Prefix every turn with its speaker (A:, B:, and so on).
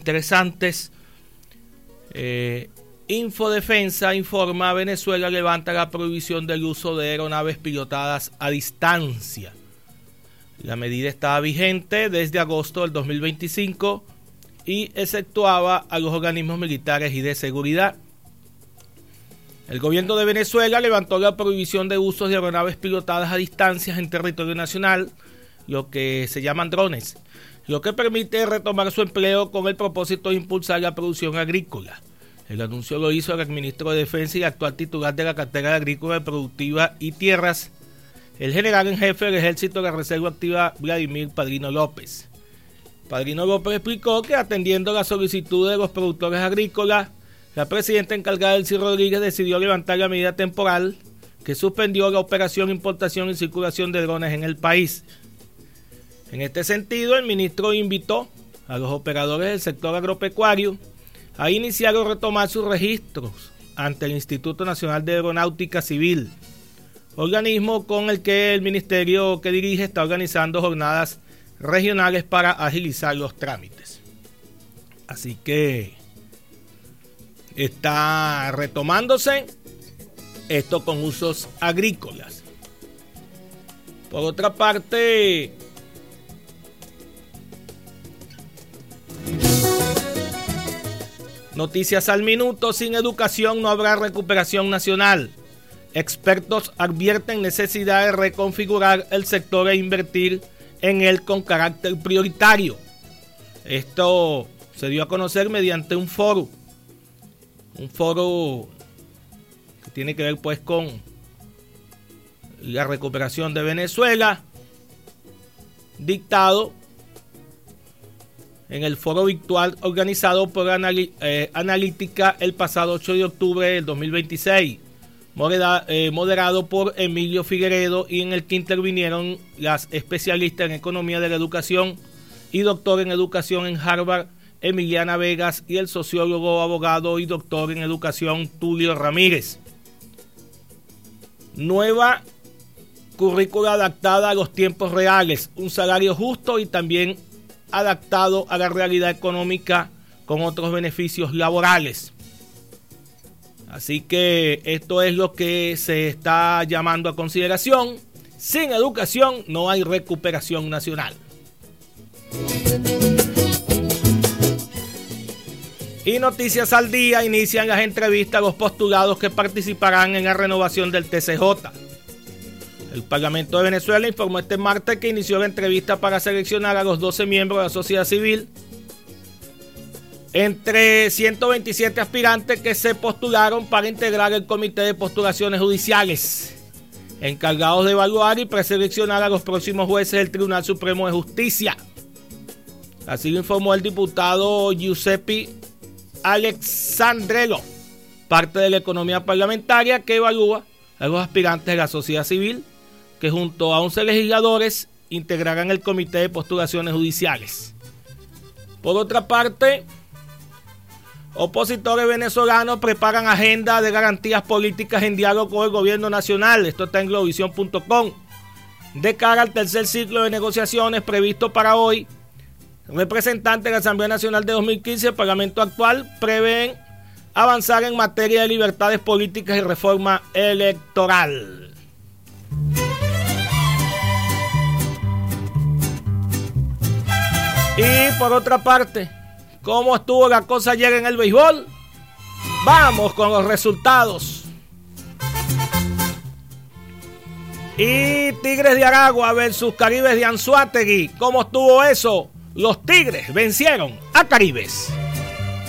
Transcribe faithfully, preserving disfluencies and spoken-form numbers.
A: interesantes. Eh, Infodefensa informa: Venezuela levanta la prohibición del uso de aeronaves pilotadas a distancia. La medida estaba vigente desde agosto del dos mil veinticinco y exceptuaba a los organismos militares y de seguridad. El gobierno de Venezuela levantó la prohibición de uso de aeronaves pilotadas a distancia en territorio nacional, lo que se llaman drones, lo que permite retomar su empleo con el propósito de impulsar la producción agrícola. El anuncio lo hizo el ministro de Defensa y actual titular de la cartera agrícola, productiva y tierras, el general en jefe del Ejército de la Reserva Activa, Vladimir Padrino López. Padrino López explicó que, atendiendo la solicitud de los productores agrícolas, la presidenta encargada, Delcy Rodríguez, decidió levantar la medida temporal que suspendió la operación, importación y circulación de drones en el país. En este sentido, el ministro invitó a los operadores del sector agropecuario a iniciar o retomar sus registros ante el Instituto Nacional de Aeronáutica Civil, organismo con el que el ministerio que dirige está organizando jornadas regionales para agilizar los trámites. Así que está retomándose esto con usos agrícolas. Por otra parte, noticias al minuto: sin educación no habrá recuperación nacional. Expertos advierten necesidad de reconfigurar el sector e invertir en él con carácter prioritario. Esto se dio a conocer mediante un foro, un foro que tiene que ver pues con la recuperación de Venezuela, dictado en el foro virtual organizado por Anal- eh, Analítica el pasado ocho de octubre del dos mil veintiséis, moderado, eh, moderado por Emilio Figueredo, y en el que intervinieron las especialistas en economía de la educación y doctor en educación en Harvard, Emiliana Vegas, y el sociólogo, abogado y doctor en educación, Tulio Ramírez. Nueva currícula adaptada a los tiempos reales, un salario justo y también adaptado a la realidad económica con otros beneficios laborales. Así que esto es lo que se está llamando a consideración. Sin educación no hay recuperación nacional. Y Noticias al Día: inician las entrevistas a los postulados que participarán en la renovación del T C J. El Parlamento de Venezuela informó este martes que inició la entrevista para seleccionar a los doce miembros de la sociedad civil entre ciento veintisiete aspirantes que se postularon para integrar el Comité de Postulaciones Judiciales, encargados de evaluar y preseleccionar a los próximos jueces del Tribunal Supremo de Justicia. Así lo informó el diputado Giuseppe Alexandrello, parte de la economía parlamentaria, que evalúa a los aspirantes de la sociedad civil, que junto a once legisladores integrarán el Comité de Postulaciones Judiciales. Por otra parte, opositores venezolanos preparan agenda de garantías políticas en diálogo con el gobierno nacional. Esto está en globovisión punto com. De cara al tercer ciclo de negociaciones previsto para hoy, representantes de la Asamblea Nacional de dos mil quince y el Parlamento actual prevén avanzar en materia de libertades políticas y reforma electoral. Y por otra parte, ¿cómo estuvo la cosa ayer en el béisbol? Vamos con los resultados. Y Tigres de Aragua versus Caribes de Anzoátegui. ¿Cómo estuvo eso? Los Tigres vencieron a Caribes.